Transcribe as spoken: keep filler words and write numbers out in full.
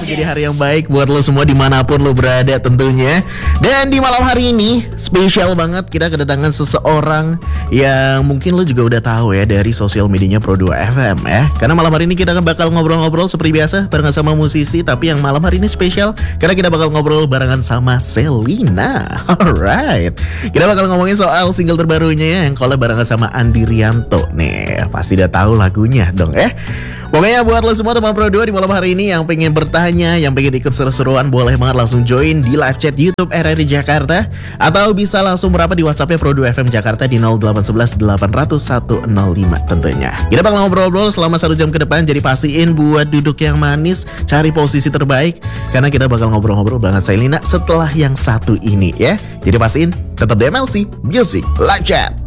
jadi hari yang baik buat lo semua dimanapun lo berada tentunya. Dan di malam hari ini spesial banget, kita kedatangan seseorang yang mungkin lo juga udah tahu ya dari sosial medianya Pro dua F M ya. Karena malam hari ini kita bakal ngobrol-ngobrol seperti biasa barengan sama musisi, tapi yang malam hari ini spesial karena kita bakal ngobrol barengan sama Selina. Alright, kita bakal ngomongin soal single terbarunya ya, yang collab barengan sama Andi Rianto nih. Pasti udah tahu lagunya dong eh. Pokoknya buat lo semua teman Pro dua di malam hari ini yang pengen bertanya, yang pengen ikut seru-seruan, boleh banget langsung join di live chat YouTube R R I Jakarta, atau bisa langsung merapat di WhatsAppnya Pro dua F M Jakarta di nol delapan satu satu delapan nol nol satu nol lima tentunya. Kita bakal ngobrol-ngobrol selama satu jam ke depan, jadi pastiin buat duduk yang manis, cari posisi terbaik, karena kita bakal ngobrol-ngobrol dengan Selina setelah yang satu ini ya. Jadi pastiin tetap di M L C Music Live Chat.